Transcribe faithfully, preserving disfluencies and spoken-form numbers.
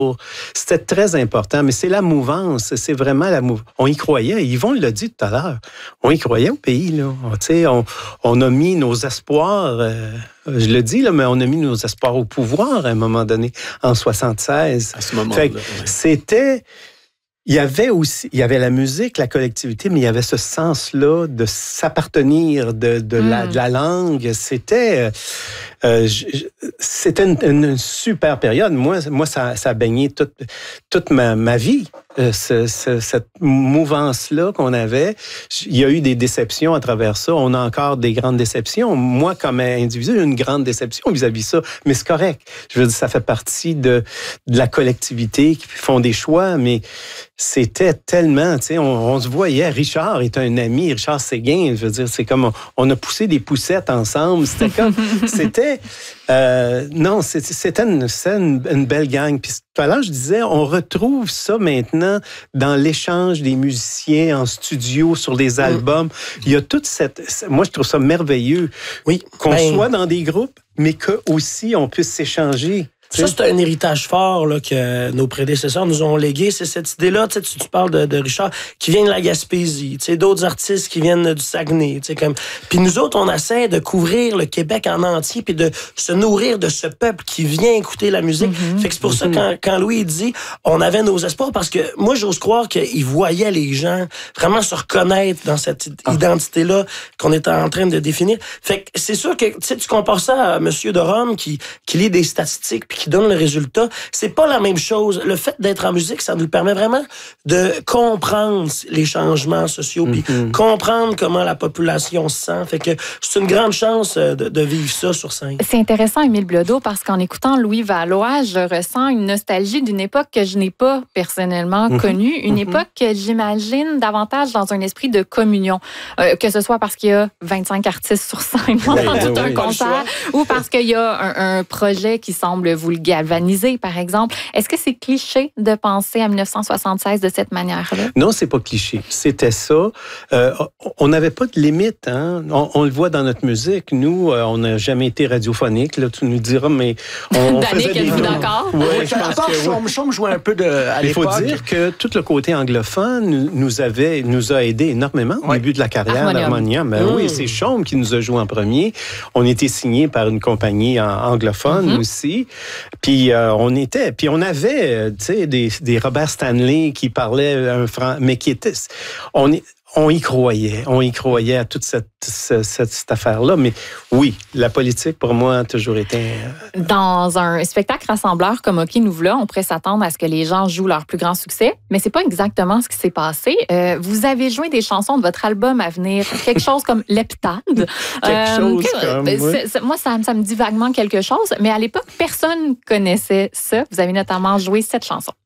C'était très important, mais c'est la mouvance, c'est vraiment la mouvance. On y croyait, Yvon l'a dit tout à l'heure, on y croyait au pays, là. Tu on, on a mis nos espoirs, euh, je le dis, là, mais on a mis nos espoirs au pouvoir à un moment donné, en soixante-seize. À ce moment-là. Fait, ouais. C'était... Il y avait aussi, il y avait la musique, la collectivité, mais il y avait ce sens-là de s'appartenir, de, de, mm. la, de la langue. C'était, euh, c'était une, une super période. Moi, moi ça, ça a baigné toute, toute ma, ma vie. Euh, ce, ce, cette mouvance-là qu'on avait, il y a eu des déceptions à travers ça. On a encore des grandes déceptions. Moi, comme individu, j'ai une grande déception vis-à-vis ça, mais c'est correct. Je veux dire, ça fait partie de, de la collectivité qui font des choix, mais c'était tellement, tu sais, on, on se voyait. Richard est un ami, Richard Séguin, je veux dire, c'est comme on, on a poussé des poussettes ensemble. C'était comme, c'était, euh, non, c'était, c'était, une, c'était une, une belle gang. Puis tout à l'heure, je disais, on retrouve ça maintenant dans l'échange des musiciens en studio sur les albums. Mm. Il y a toute cette, moi, je trouve ça merveilleux. Oui, qu'on ben... soit dans des groupes, mais qu'aussi on puisse s'échanger. Ça, c'est un héritage fort là, que nos prédécesseurs nous ont légué. C'est cette idée-là, tu, tu parles de, de Richard, qui vient de la Gaspésie, d'autres artistes qui viennent du Saguenay. Comme... Puis nous autres, on essaie de couvrir le Québec en entier puis de se nourrir de ce peuple qui vient écouter la musique. Mm-hmm. Fait que c'est pour mm-hmm. ça, quand, quand Louis dit on avait nos espoirs, parce que moi, j'ose croire qu'il voyait les gens vraiment se reconnaître dans cette ah. identité-là qu'on était en train de définir. Fait que c'est sûr que tu compares ça à M. de Rome qui, qui lit des statistiques puis qui donne le résultat, c'est pas la même chose. Le fait d'être en musique, ça nous permet vraiment de comprendre les changements sociaux, puis mm-hmm. comprendre comment la population se sent. Fait que c'est une grande chance de, de vivre ça sur scène. C'est intéressant, Émile Bilodeau, parce qu'en écoutant Louis Valois, je ressens une nostalgie d'une époque que je n'ai pas personnellement mm-hmm. connue, une mm-hmm. époque que j'imagine davantage dans un esprit de communion, euh, que ce soit parce qu'il y a vingt-cinq artistes sur scène pendant tout un concert, ou parce qu'il y a un, un projet qui semble vous le galvaniser, par exemple. Est-ce que c'est cliché de penser à dix-neuf cent soixante-seize de cette manière-là? Non, c'est pas cliché. C'était ça. Euh, on n'avait pas de limite. Hein? On, on le voit dans notre musique. Nous, euh, on n'a jamais été radiophonique. Là, tu nous diras, mais on, on faisait des... êtes-vous d'accord? Oui, oui, je pense que Chaume Chaume jouait un peu de, à l'époque. Il faut dire que tout le côté anglophone nous, nous, avait, nous a aidé énormément au oui. début de la carrière d'Harmonium. Ben, mmh. Oui, c'est Chaume qui nous a joué en premier. On était signé par une compagnie anglophone mmh. aussi. Puis euh, on était, puis on avait, tu sais, des, des Robert Stanley qui parlaient un franc, mais qui étaient, on est, on y croyait, on y croyait à toute cette, cette, cette, cette affaire-là. Mais oui, la politique, pour moi, a toujours été... Dans un spectacle rassembleur comme OK, nous voilà, on pourrait s'attendre à ce que les gens jouent leur plus grand succès, mais c'est pas exactement ce qui s'est passé. Euh, vous avez joué des chansons de votre album à venir, quelque chose comme L'Heptade. quelque euh, chose comme... C'est, oui. c'est, moi, ça, ça me dit vaguement quelque chose, mais à l'époque, personne connaissait ça. Vous avez notamment joué cette chanson.